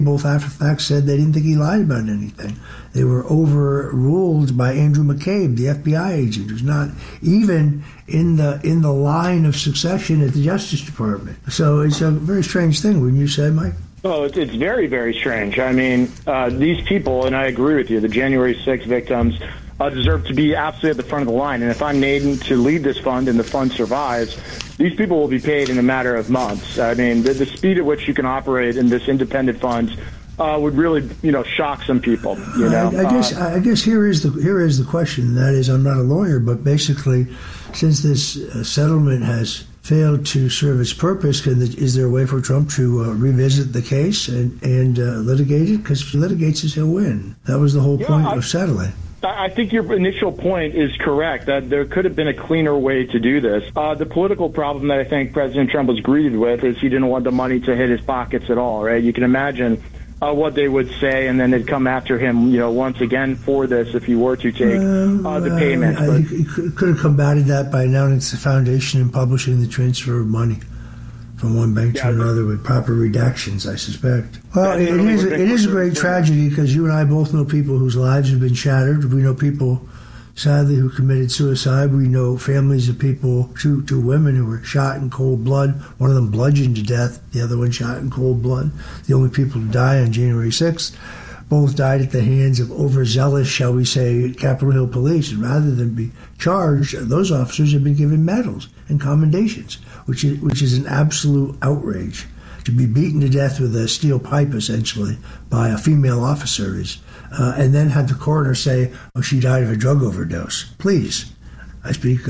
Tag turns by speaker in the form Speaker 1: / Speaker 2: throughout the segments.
Speaker 1: both after the fact said they didn't think he lied about anything. They were overruled by Andrew McCabe, the FBI agent, who's not even in the line of succession at the Justice Department. So it's a very strange thing, wouldn't you say, Mike?
Speaker 2: Oh, it's very, very strange. I mean, these people, and I agree with you, the January 6th victims deserve to be absolutely at the front of the line. And if I'm named to lead this fund and the fund survives, these people will be paid in a matter of months. I mean, the speed at which you can operate in this independent fund would really, shock some people.
Speaker 1: I guess here is the question. That is, I'm not a lawyer, but basically, since this settlement has failed to serve its purpose, is there a way for Trump to revisit the case and litigate it? Because if he litigates it, he'll win. That was the whole point of settling.
Speaker 2: I think your initial point is correct, that there could have been a cleaner way to do this. The political problem that I think President Trump was greeted with is he didn't want the money to hit his pockets at all, right? You can imagine what they would say, and then they'd come after him, once again for this if he were to take the payment.
Speaker 1: I think he could have combated that by announcing the foundation and publishing the transfer of money from one bank to another with proper redactions, I suspect. Well, it is a great tragedy because you and I both know people whose lives have been shattered. We know people, sadly, who committed suicide. We know families of people, two women who were shot in cold blood, one of them bludgeoned to death, the other one shot in cold blood. The only people to die on January 6th. Both died at the hands of overzealous, shall we say, Capitol Hill police. And rather than be charged, those officers have been given medals and commendations, which is an absolute outrage. To be beaten to death with a steel pipe, essentially, by a female officer and then have the coroner say, "Oh, she died of a drug overdose." Please, I speak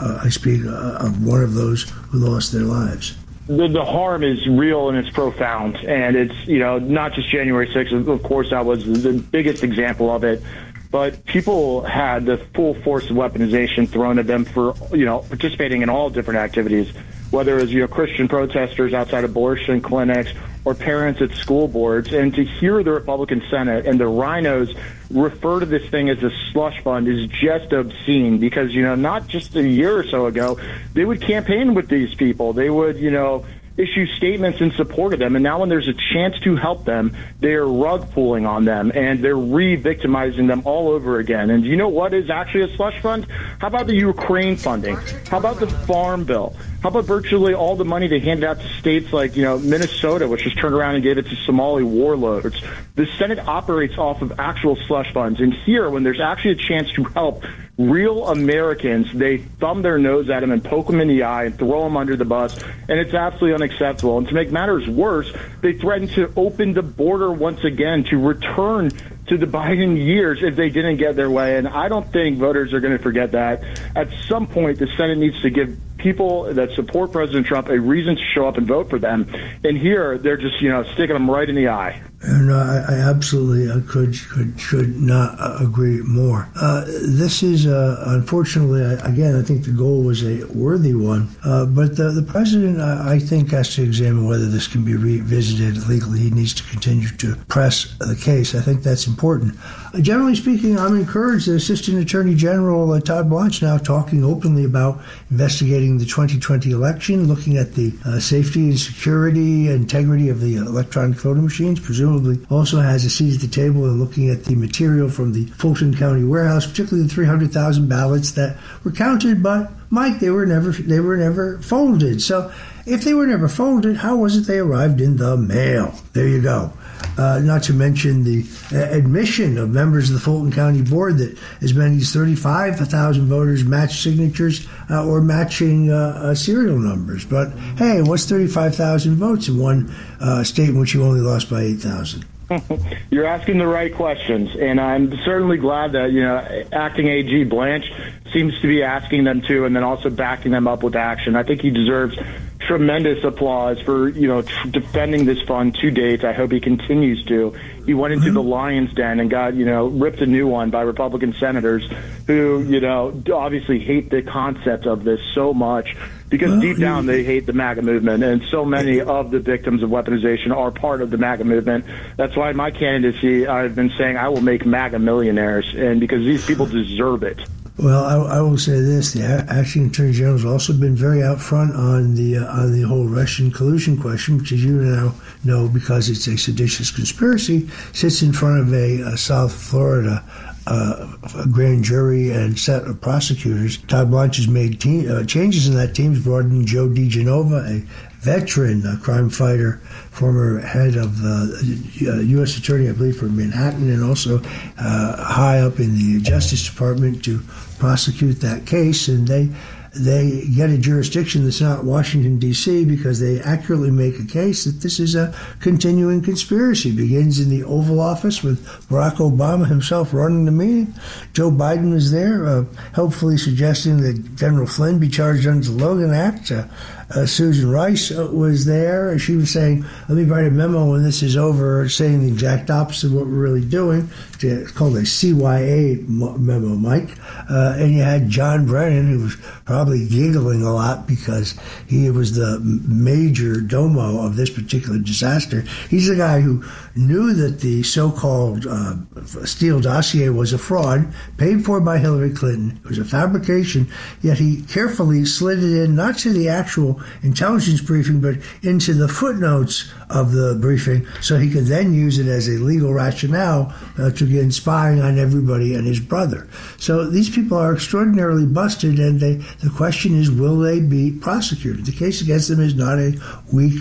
Speaker 1: of one of those who lost their lives.
Speaker 2: The harm is real and it's profound, and it's not just January 6th. Of course, that was the biggest example of it, but people had the full force of weaponization thrown at them for participating in all different activities, whether it was Christian protesters outside abortion clinics or parents at school boards. And to hear the Republican Senate and the rhinos refer to this thing as a slush fund is just obscene, because not just a year or so ago they would campaign with these people. They would issue statements in support of them, and now when there's a chance to help them, they're rug pulling on them and they're re-victimizing them all over again. And do you know what is actually a slush fund? How about the Ukraine funding? How about the Farm Bill? How about virtually all the money they handed out to states like, Minnesota, which just turned around and gave it to Somali warlords? The Senate operates off of actual slush funds. And here, when there's actually a chance to help real Americans, they thumb their nose at them and poke them in the eye and throw them under the bus. And it's absolutely unacceptable. And to make matters worse, they threatened to open the border once again to return to the Biden years if they didn't get their way. And I don't think voters are going to forget that. At some point, the Senate needs to give people that support President Trump a reason to show up and vote for them. And here, they're just, sticking them right in the eye.
Speaker 1: And I absolutely could not agree more. This is, unfortunately, again, I think the goal was a worthy one. But the president, I think, has to examine whether this can be revisited legally. He needs to continue to press the case. I think that's important. Generally speaking, I'm encouraged that Assistant Attorney General Todd Blanche now talking openly about investigating the 2020 election, looking at the safety and security, integrity of the electronic voting machines, presumably also has a seat at the table in looking at the material from the Fulton County warehouse, particularly the 300,000 ballots that were counted, but Mike, they were never folded. So if they were never folded, how was it they arrived in the mail? There you go. Not to mention the admission of members of the Fulton County Board that as many as 35,000 voters matched signatures or matching serial numbers. But hey, what's 35,000 votes in one state in which you only lost by 8,000?
Speaker 2: You're asking the right questions, and I'm certainly glad that Acting AG Blanche seems to be asking them to, and then also backing them up with action. I think he deserves tremendous applause for defending this fund to date. I hope he continues to. He went into the lion's den and got ripped a new one by Republican senators who obviously hate the concept of this so much, because deep down they hate the MAGA movement, and so many of the victims of weaponization are part of the MAGA movement. That's why in my candidacy I've been saying I will make MAGA millionaires, and because these people deserve it.
Speaker 1: Well, I will say this: the acting attorney general has also been very out front on the whole Russian collusion question, which, as you now know, because it's a seditious conspiracy, sits in front of a South Florida a grand jury and set of prosecutors. Todd Blanche has made changes in that team. He's brought in Joe DiGenova, a veteran crime fighter, former head of the U.S. Attorney, I believe, for Manhattan, and also high up in the Justice Department to prosecute that case. And they get a jurisdiction that's not Washington, D.C., because they accurately make a case that this is a continuing conspiracy. It begins in the Oval Office with Barack Obama himself running the meeting. Joe Biden was there, helpfully suggesting that General Flynn be charged under the Logan Act. Susan Rice was there. She was saying, let me write a memo when this is over, saying the exact opposite of what we're really doing. It's called a CYA memo, Mike. And you had John Brennan, who was probably giggling a lot because he was the major domo of this particular disaster. He's the guy who knew that the so-called Steele dossier was a fraud, paid for by Hillary Clinton. It was a fabrication, yet he carefully slid it in, not to the actual intelligence briefing, but into the footnotes of the briefing, so he could then use it as a legal rationale to begin spying on everybody and his brother. So these people are extraordinarily busted, and the question is, will they be prosecuted? The case against them is not a weak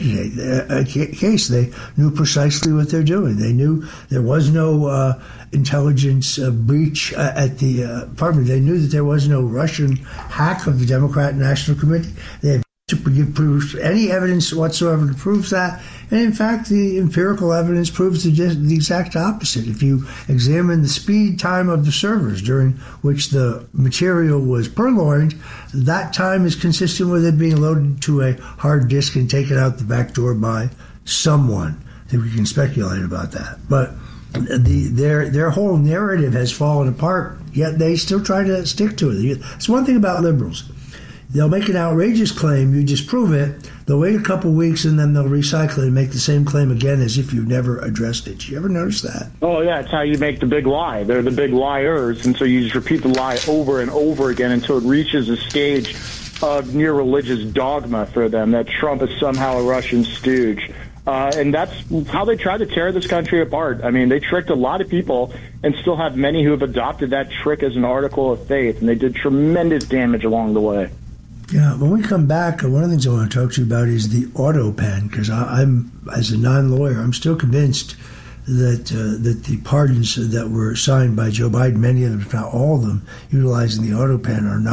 Speaker 1: case. They knew precisely what they're doing. They knew there was no intelligence breach at the department. They knew that there was no Russian hack of the Democrat National Committee. They had to give proof, any evidence whatsoever to prove that. And in fact, the empirical evidence proves the exact opposite. If you examine the speed time of the servers during which the material was purloined, that time is consistent with it being loaded to a hard disk and taken out the back door by someone. I think we can speculate about that. But their whole narrative has fallen apart, yet they still try to stick to it. It's one thing about liberals. They'll make an outrageous claim, you disprove it, they'll wait a couple weeks, and then they'll recycle it and make the same claim again as if you never addressed it. Did you ever notice that?
Speaker 2: Oh, yeah, it's how you make the big lie. They're the big liars, and so you just repeat the lie over and over again until it reaches a stage of near religious dogma for them, that Trump is somehow a Russian stooge. And that's how they try to tear this country apart. I mean, they tricked a lot of people and still have many who have adopted that trick as an article of faith, and they did tremendous damage along the way.
Speaker 1: Yeah, when we come back, one of the things I want to talk to you about is the auto pen, because I'm, as a non-lawyer, I'm still convinced that the pardons that were signed by Joe Biden, many of them, if not all of them, utilizing the auto pen are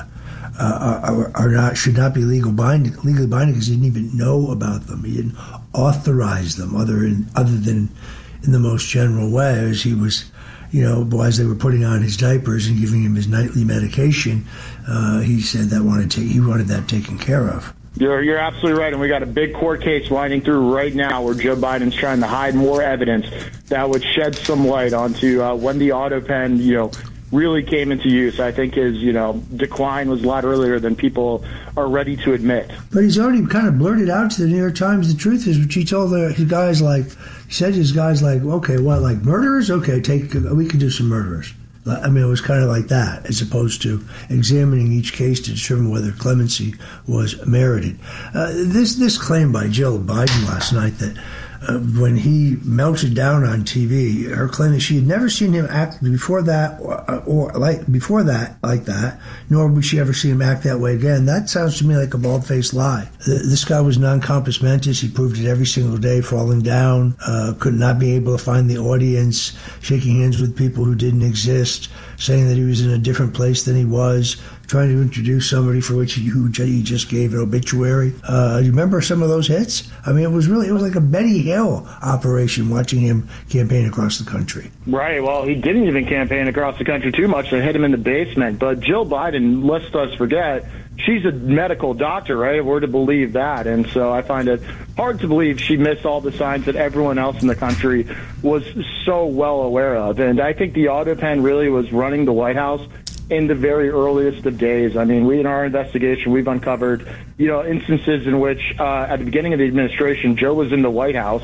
Speaker 1: not should not be legally binding because he didn't even know about them. He didn't authorize them other than in the most general way, as he was, as they were putting on his diapers and giving him his nightly medication. He said that he wanted that taken care of.
Speaker 2: You're absolutely right, and we got a big court case winding through right now where Joe Biden's trying to hide more evidence that would shed some light onto when the auto pen, really came into use. I think his, decline was a lot earlier than people are ready to admit.
Speaker 1: But he's already kind of blurted out to the New York Times the truth is, which he told his guys okay, what, like murderers? Okay, we can do some murderers. I mean, it was kind of like that, as opposed to examining each case to determine whether clemency was merited. This claim by Jill Biden last night that when he melted down on TV, her claim that she had never seen him act before that, like that, nor would she ever see him act that way again. That sounds to me like a bald-faced lie. This guy was non-compos mentis. He proved it every single day, falling down, could not be able to find the audience, shaking hands with people who didn't exist, saying that he was in a different place than he was, trying to introduce somebody for which he just gave an obituary. Do you remember some of those hits? I mean, it was like a Benny Hill operation watching him campaign across the country.
Speaker 2: Right. Well, he didn't even campaign across the country too much. They hit him in the basement. But Jill Biden, lest us forget, she's a medical doctor, right? We're to believe that. And so I find it hard to believe she missed all the signs that everyone else in the country was so well aware of. And I think the auto pen really was running the White House in the very earliest of days. I mean, in our investigation, we've uncovered, instances in which at the beginning of the administration, Joe was in the White House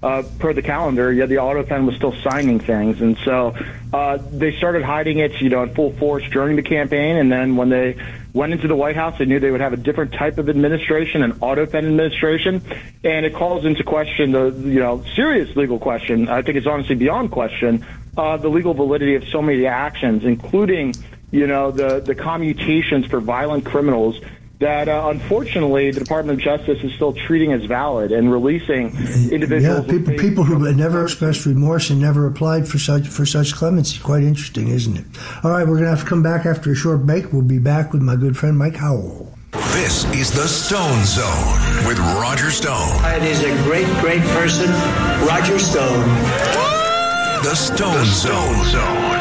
Speaker 2: per the calendar, yet the AutoFed was still signing things. And so they started hiding it, in full force during the campaign. And then when they went into the White House, they knew they would have a different type of administration, an AutoFed administration. And it calls into question the, serious legal question. I think it's honestly beyond question, the legal validity of so many actions, including, the commutations for violent criminals that, unfortunately, the Department of Justice is still treating as valid and releasing individuals.
Speaker 1: Yeah, people who never expressed remorse and never applied for such clemency. Quite interesting, isn't it? All right, we're going to have to come back after a short break. We'll be back with my good friend Mike Howell.
Speaker 3: This is the Stone Zone with Roger Stone.
Speaker 4: It is a great, great person, Roger Stone.
Speaker 3: The Stone Zone.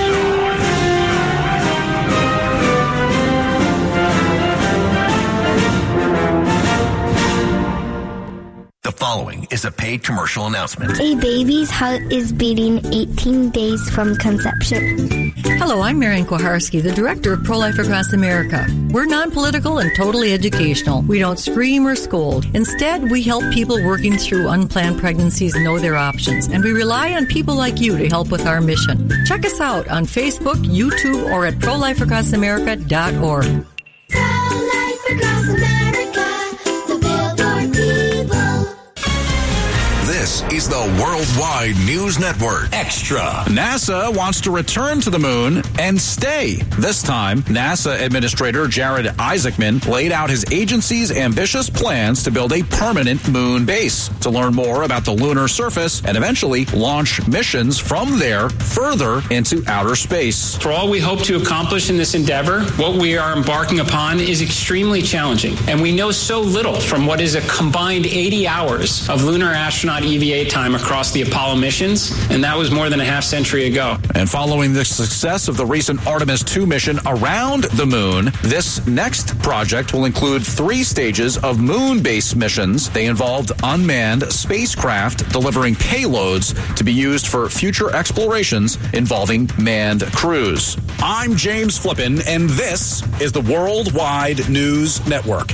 Speaker 3: The following is a paid commercial announcement.
Speaker 5: A baby's heart is beating 18 days from conception.
Speaker 6: Hello, I'm Marian Kuharski, the director of Pro-Life Across America. We're non-political and totally educational. We don't scream or scold. Instead, we help people working through unplanned pregnancies know their options, and we rely on people like you to help with our mission. Check us out on Facebook, YouTube, or at prolifeacrossamerica.org.
Speaker 5: Pro-Life Across America, the Billboard people.
Speaker 3: This is the Worldwide News Network. Extra.
Speaker 7: NASA wants to return to the moon and stay. This time, NASA Administrator Jared Isaacman laid out his agency's ambitious plans to build a permanent moon base. To learn more about the lunar surface and eventually launch missions from there further into outer space.
Speaker 8: For all we hope to accomplish in this endeavor, what we are embarking upon is extremely challenging. And we know so little from what is a combined 80 hours of lunar astronaut EVA time across the Apollo missions, and that was more than a half century ago.
Speaker 7: And following the success of the recent Artemis 2 mission around the moon, this next project will include 3 stages of moon-based missions. They involved unmanned spacecraft delivering payloads to be used for future explorations involving manned crews. I'm James Flippin, and this is the Worldwide News Network.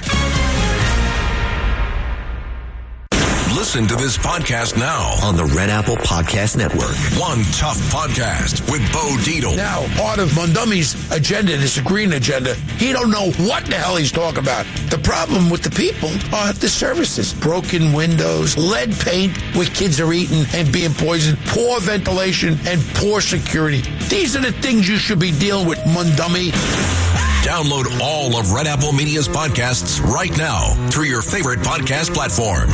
Speaker 3: Listen to this podcast now
Speaker 9: on the Red Apple Podcast Network.
Speaker 3: One Tough Podcast with Bo Dietl.
Speaker 10: Now, part of Mondumi's agenda, this green agenda, he don't know what the hell he's talking about. The problem with the people are the services. Broken windows, lead paint where kids are eating and being poisoned, poor ventilation, and poor security. These are the things you should be dealing with, Mondumi.
Speaker 3: Download all of Red Apple Media's podcasts right now through your favorite podcast platform.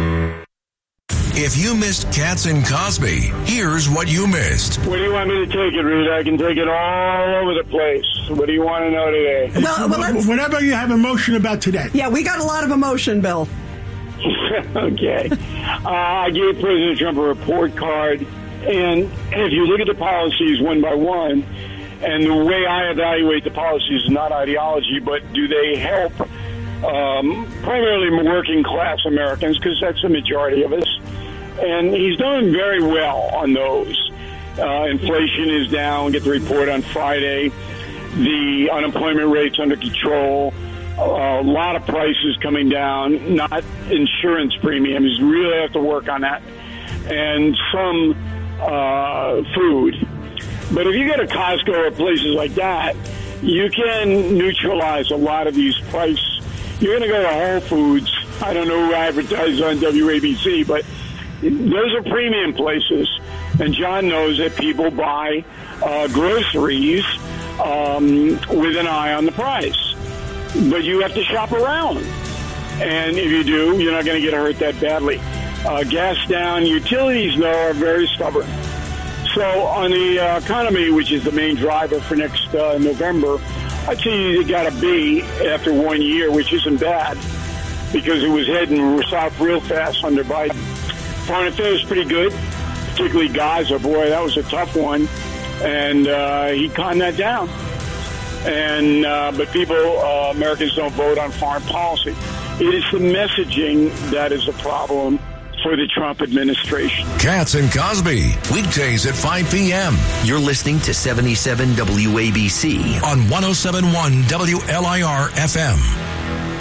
Speaker 3: If you missed Katz and Cosby, here's what you missed.
Speaker 11: Where do you want me to take it, Reed? I can take it all over the place. What do you want to know today?
Speaker 12: Well, whatever you have emotion about today. Yeah, we got a lot of emotion, Bill.
Speaker 11: Okay. I gave President Trump a report card, and if you look at the policies one by one, and the way I evaluate the policies is not ideology, but do they help primarily working class Americans, because that's the majority of us. And he's doing very well on those. Inflation is down. Get the report on Friday. The unemployment rate's under control. A lot of prices coming down, not insurance premiums. Really have to work on that. And some food. But if you go to Costco or places like that, you can neutralize a lot of these prices. You're going to go to Whole Foods. I don't know who advertises on WABC, but those are premium places. And John knows that people buy groceries with an eye on the price. But you have to shop around. And if you do, you're not going to get hurt that badly. Gas down. Utilities, though, are very stubborn. So on the economy, which is the main driver for next November, I'd say you got a B after 1 year, which isn't bad because it was heading south real fast under Biden. Foreign affairs pretty good, particularly Gaza. Boy, that was a tough one, and he calmed that down. And but people, Americans don't vote on foreign policy. It is the messaging that is the problem for the Trump administration.
Speaker 3: Katz and Cosby, weekdays at 5 p.m.
Speaker 9: You're listening to 77 WABC
Speaker 3: on 107.1 WLIR FM.